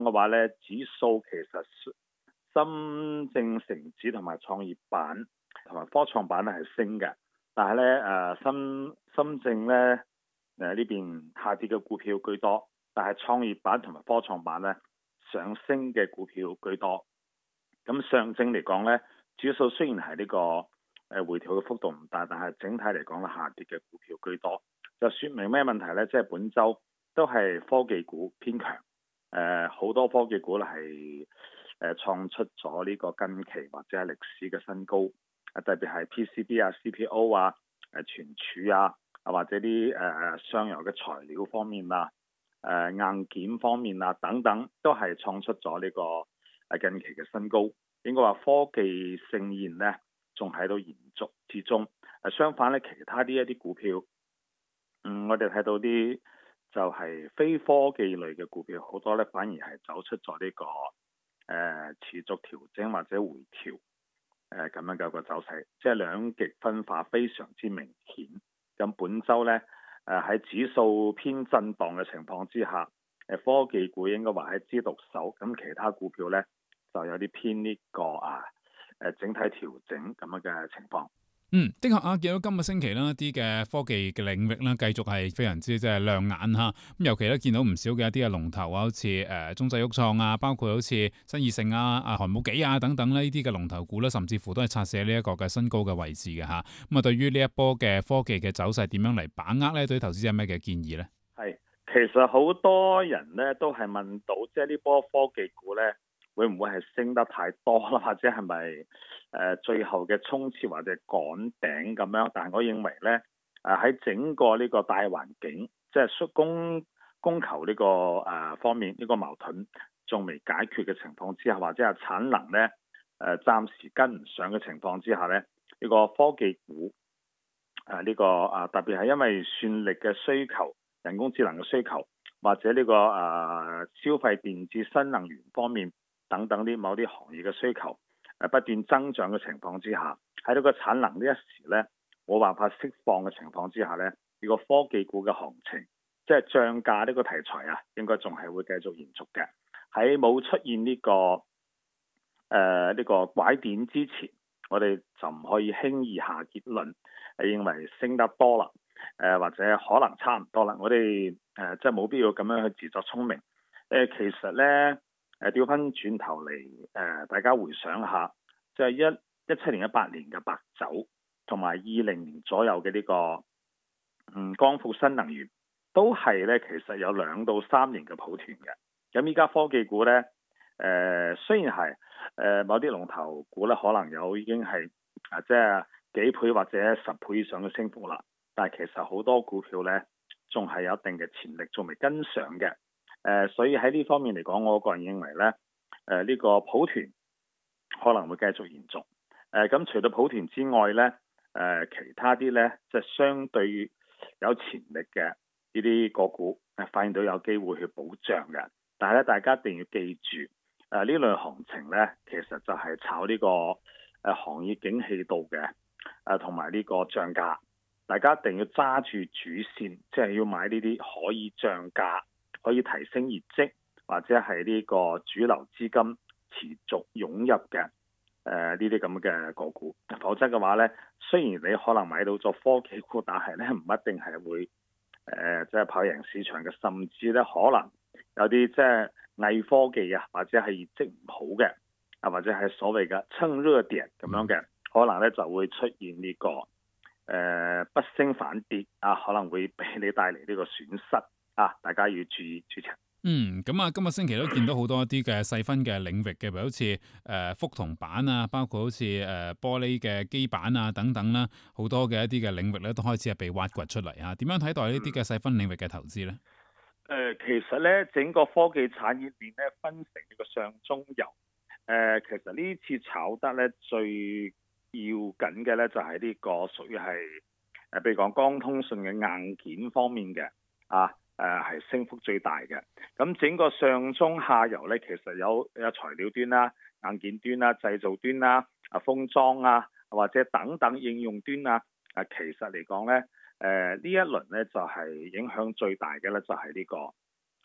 嘅話咧，指數其實深證成指同埋創業板同埋科創板咧係升嘅，但係咧深證咧呢邊下跌嘅股票居多，但係創業板同埋科創板咧上升嘅股票居多。咁上證嚟講咧，指數雖然係呢個回調嘅幅度唔大，但係整體嚟講咧下跌嘅股票居多，就說明咩問題咧？即係本週都係科技股偏強，好多科技股咧係創出咗呢個近期或者係歷史嘅新高，特別係 PCB 啊、CPO 啊、存儲啊，或者啲上游嘅材料方面啊、硬件方面啊等等，都係創出咗呢個近期嘅新高。應該話科技盛宴呢仲喺度延續之中。相反咧，其他啲一啲股票，我哋睇到啲就係非科技類嘅股票，好多咧反而係走出咗呢個持續調整或者回調咁樣嘅個走勢，即係兩極分化非常之明顯。咁本週咧喺指數偏震盪嘅情況之下，科技股應該話係支獨秀，咁其他股票咧就有啲偏呢個整體調整咁樣嘅情況。 的確啊，見到今個星期啦，一啲嘅科技嘅領域啦，繼續係非常之即係亮眼嚇。咁尤其咧見到唔少嘅一啲嘅龍頭啊，好似中製鬱創啊，包括好似新義盛啊、寒武紀啊等等呢啲嘅龍頭股咧，甚至乎都係擦寫呢一個嘅新高嘅位置嘅嚇。咁啊，對於呢一波嘅科技嘅走勢點樣嚟把握咧？對於投資者有咩嘅建議咧？ 係，其實好多人咧都係問到，即係呢波科技股咧會唔會係升得太多啦，或者係咪最後嘅衝刺或者趕頂咁樣？但係我認為咧，喺整個呢個大環境，即係供求呢個方面呢個矛盾仲未解決嘅情況之下，或者係產能咧暫時跟唔上嘅情況之下咧，呢個科技股呢個特別係因為算力嘅需求、人工智能嘅需求，或者呢個消費電子、新能源方面等等啲某啲行業嘅需求不斷增長嘅情況之下，喺呢個產能呢一時咧冇辦法釋放嘅情況之下咧，呢個科技股嘅行情，即係漲價呢個題材應該仲係會繼續延續嘅。喺冇出現呢個呢個拐點之前，我哋就唔可以輕易下結論，認為升得多啦，或者可能差唔多啦。我哋即係冇必要咁樣去自作聰明。其實咧調翻轉頭嚟大家回想下，即係17年、18年嘅白酒，同埋20年左右嘅呢個光伏新能源，都係咧其實有2到3年嘅抱團嘅。咁依家科技股咧雖然係某啲龍頭股咧可能有已經係即係幾倍或者10倍以上嘅升幅啦，但係其實好多股票咧仲係有一定嘅潛力，仲未跟上嘅。所以喺呢方面嚟講，我個人認為咧呢個抱團可能會繼續延續。咁除咗抱團之外咧其他啲咧即係相對有潛力嘅呢啲個股發現到有機會去補漲嘅。但係咧大家一定要記住呢類行情咧其實就係炒呢個行業景氣度嘅同埋呢個漲價。大家一定要揸住主線，即係要買呢啲可以漲價、可以提升業績，或者係呢個主流資金持續湧入嘅呢啲咁嘅個股。否則嘅話咧，雖然你可能買到咗科技股，但係咧唔一定係會即係跑贏市場嘅，甚至咧可能有啲即係偽科技或者係業績唔好嘅或者係所謂嘅蹭熱點咁樣嘅，可能咧就會出現呢個不升反跌可能會俾你帶嚟呢個損失大家要注意主持。 咁啊，今個星期都見到好多一啲嘅細分嘅領域嘅，譬如好似覆銅板啊，包括好似玻璃嘅基板啊等等啦，好多嘅一啲嘅領域咧都開始係被挖掘出嚟啊。點樣睇待呢啲嘅細分領域嘅投資咧？ 其實咧整個科技產業鏈咧分成呢個上中游。其實呢次炒得咧最要緊嘅咧就係呢個屬於係譬如講光通訊嘅硬件方面嘅係升幅最大嘅。咁整個上中下游咧其實有材料端啦、硬件端啦、製造端啦、封裝或者等等應用端其實嚟講咧呢一輪咧就係影響最大嘅咧就係呢個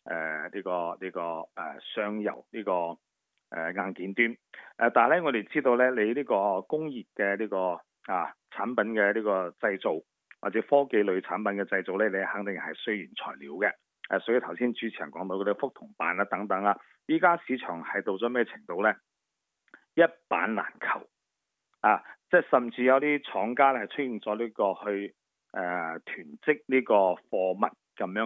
上游呢個硬件端。但係咧，我哋知道咧，你呢個工業嘅呢個產品嘅呢個製造，或者科技類產品嘅製造咧，你肯定係需原材料嘅。所以頭先主持人講到嗰啲覆銅板等等啊，依家市場係到咗咩程度咧？一板難求即係甚至有啲廠家咧係出現咗呢個去囤積呢個貨物咁樣。